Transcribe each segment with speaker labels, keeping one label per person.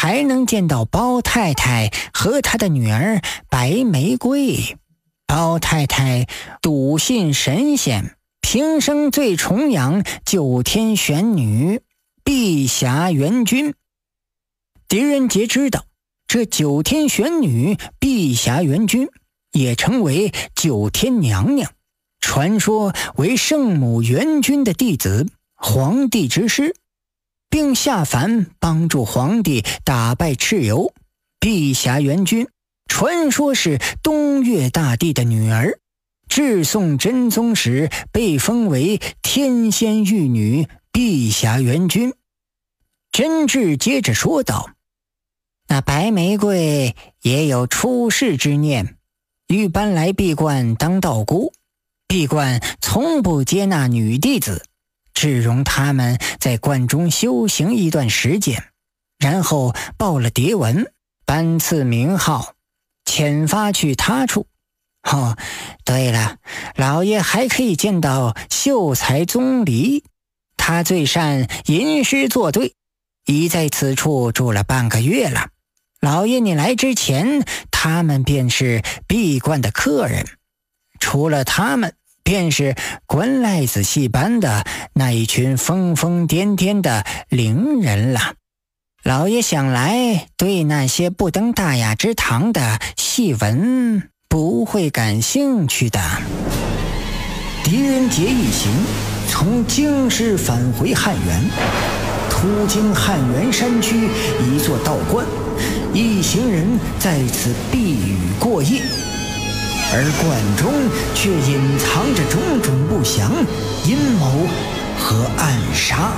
Speaker 1: 还能见到包太太和她的女儿白玫瑰。包太太笃信神仙，平生最崇仰九天玄女碧霞元君。狄仁杰知道，这九天玄女碧霞元君也称为九天娘娘，传说为圣母元君的弟子，皇帝之师，并下凡帮助皇帝打败蚩尤。碧霞元君传说是东岳大帝的女儿，至宋真宗时被封为天仙玉女碧霞元君。真挚接着说道，那白玫瑰也有出世之念，欲搬来闭关当道姑。闭关从不接纳女弟子，只容他们在关中修行一段时间，然后报了牒文，颁赐名号，遣发去他处。对了，老爷还可以见到秀才宗离，他最善吟诗作对，已在此处住了半个月了。老爷你来之前，他们便是闭关的客人，除了他们，便是关赖子戏班的那一群疯疯癫癫的伶人了。老爷想来对那些不登大雅之堂的戏文不会感兴趣的。狄仁杰一行从京师返回汉源，途经汉源山区一座道观，一行人在此避雨过夜，而观中却隐藏着种种不祥、阴谋和暗杀。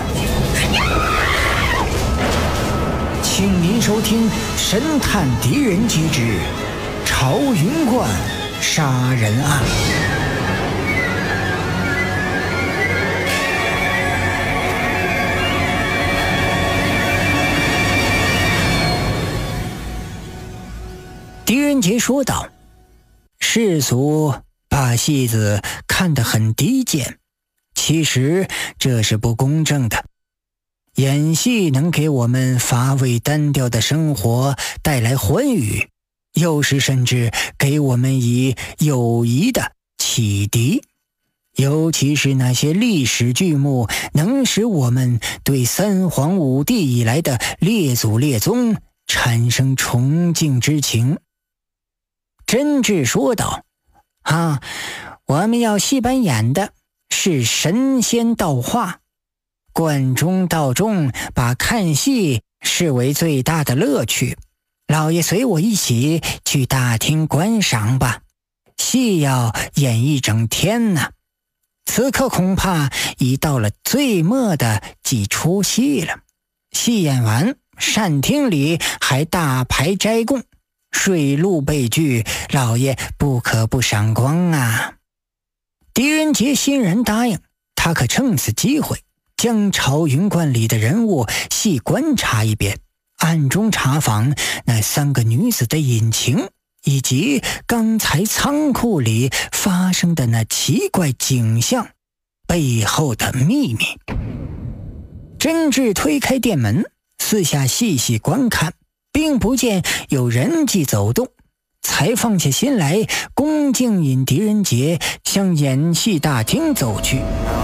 Speaker 1: 请您收听《神探狄仁杰之朝云观杀人案》。狄仁杰说道，世俗把戏子看得很低贱，其实这是不公正的。演戏能给我们乏味单调的生活带来欢愉，有时甚至给我们以友谊的启迪。尤其是那些历史剧目，能使我们对三皇五帝以来的列祖列宗产生崇敬之情。真挚说道，我们要戏班演的是神仙道化，观中道众把看戏视为最大的乐趣。老爷随我一起去大厅观赏吧，戏要演一整天呢。此刻恐怕已到了最末的几出戏了。戏演完，膳厅里还大排斋供，水陆备具，老爷不可不赏光啊。狄仁杰欣然答应，他可趁此机会将朝云观里的人物细观察一遍，暗中查访那三个女子的隐情，以及刚才仓库里发生的那奇怪景象背后的秘密。真挚推开店门，四下细细观看，并不见有人迹走动，才放下心来，恭敬引狄仁杰向演戏大厅走去。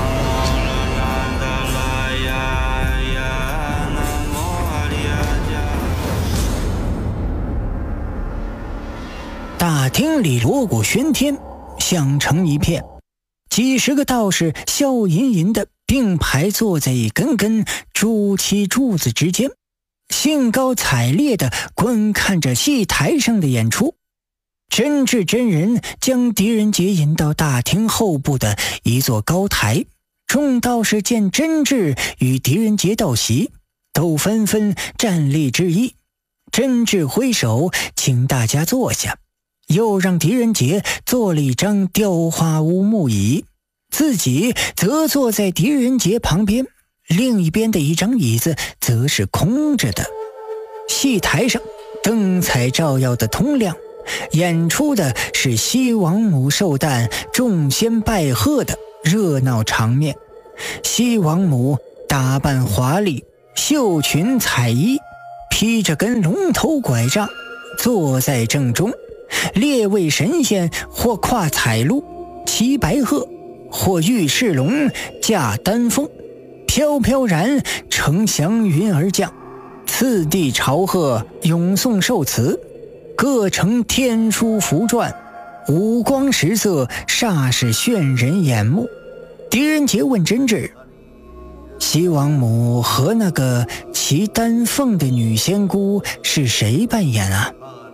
Speaker 1: 大厅里锣鼓喧天，响成一片，几十个道士笑吟吟地并排坐在一根根朱漆柱子之间，兴高采烈地观看着戏台上的演出。真挚真人将狄仁杰引到大厅后部的一座高台，众道士见真挚与狄仁杰道席，都纷纷站立致意。真挚挥手请大家坐下，又让狄仁杰做了一张雕花乌木椅，自己则坐在狄仁杰旁边，另一边的一张椅子则是空着的。戏台上灯彩照耀的通亮，演出的是西王母寿诞众仙拜贺的热闹场面。西王母打扮华丽，绣裙彩衣， 披着根龙头拐杖，坐在正中。列位神仙或跨彩鹿，骑白鹤，或御赤龙，驾丹凤，飘飘然乘祥云而降，次第朝贺，咏颂寿词，各成天书符篆，五光十色，煞是炫人眼目。狄仁杰问真挚：西王母和那个骑丹凤的女仙姑是谁扮演啊？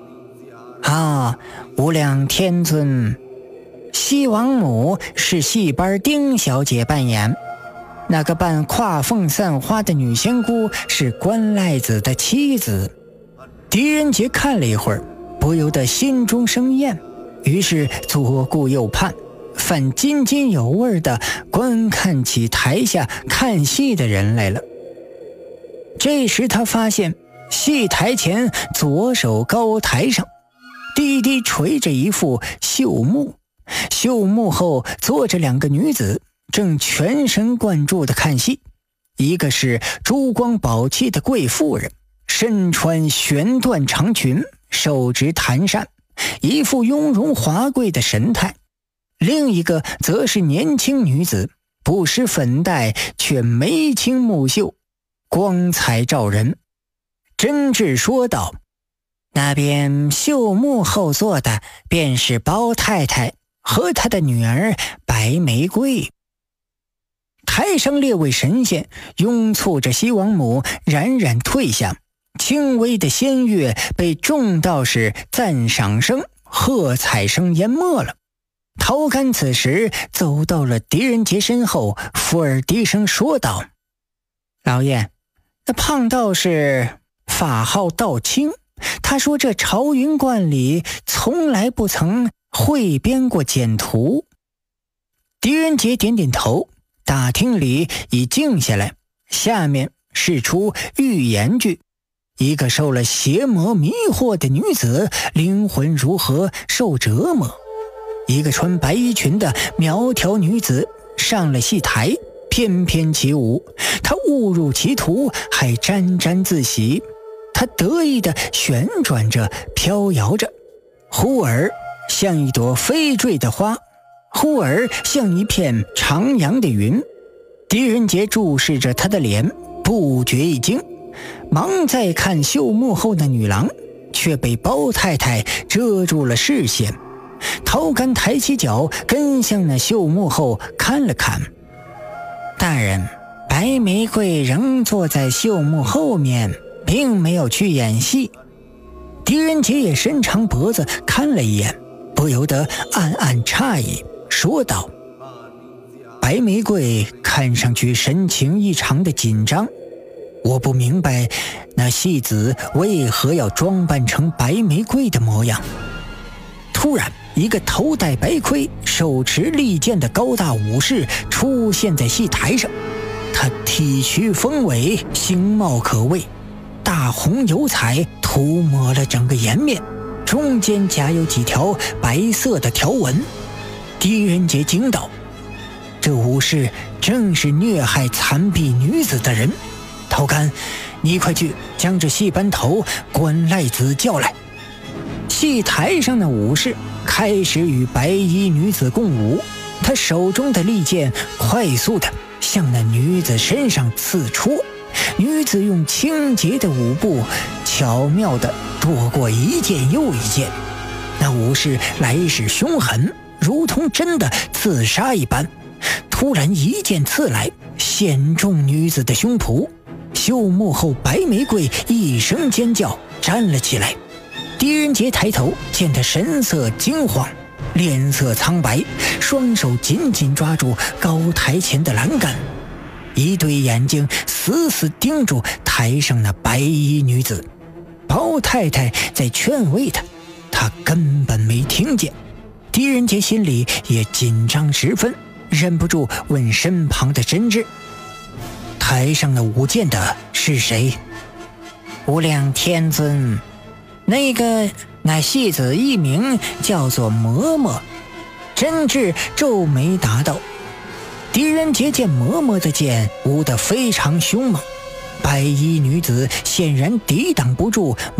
Speaker 1: 无量天尊，西王母是戏班丁小姐扮演，那个扮跨凤散花的女仙姑是关赖子的妻子。狄仁杰看了一会儿，不由得心中生厌，于是左顾右盼，反津津有味地观看起台下看戏的人来了。这时他发现戏台前左手高台上低低垂着一副绣幕，绣幕后坐着两个女子，正全神贯注地看戏。一个是珠光宝气的贵妇人，身穿玄缎长裙，手执檀扇，一副雍容华贵的神态；另一个则是年轻女子，不施粉黛，却眉清目秀，光彩照人。真挚说道：那边绣幕后坐的便是包太太和她的女儿白玫瑰。台上列位神仙拥簇着西王母冉冉退下，轻微的仙乐被众道士赞赏声、喝彩声淹没了。陶干此时走到了狄仁杰身后，伏耳低声说道：老爷，那胖道士法号道清，他说这朝云观里从来不曾汇编过简图。狄仁杰点点头，大厅里已静下来，下面是出寓言剧：一个受了邪魔迷惑的女子，灵魂如何受折磨。一个穿白衣裙的苗条女子上了戏台，翩翩起舞，她误入歧途，还沾沾自喜。她得意地旋转着，飘摇着，忽而像一朵飞坠的花，忽而像一片徜徉的云。狄仁杰注视着她的脸，不觉一惊，忙再看绣幕后的女郎，却被包太太遮住了视线。陶干抬起脚跟向那绣幕后看了看。大人，白玫瑰仍坐在绣幕后面，并没有去演戏。狄仁杰也伸长脖子看了一眼，不由得暗暗诧异，说道：白玫瑰看上去神情异常的紧张，我不明白那戏子为何要装扮成白玫瑰的模样。突然，一个头戴白盔、手持利剑的高大武士出现在戏台上。他体躯丰伟，形貌可畏，大红油彩涂抹了整个颜面，中间夹有几条白色的条纹。狄仁杰惊道：这武士正是虐害残婢女子的人。陶干，你快去将这戏班头关赖子叫来。戏台上的武士开始与白衣女子共舞，他手中的利剑快速地向那女子身上刺出，女子用清洁的舞步巧妙地躲过一剑又一剑。那武士来势凶狠，如同真的刺杀一般，突然一剑刺来，陷中女子的胸脯。绣幕后白玫瑰一声尖叫，站了起来。狄仁杰抬头见他神色惊慌，脸色苍白，双手紧紧抓住高台前的栏杆，一对眼睛死死盯住台上那白衣女子。包太太在劝慰他，他根本没听见。狄仁杰心里也紧张十分，忍不住问身旁的真挚：台上的舞剑的是谁？无量天尊，那戏子艺名叫做嬷嬷。真挚皱眉答道。狄仁杰见嬷嬷的剑舞得非常凶猛， 白衣女子显然抵挡不住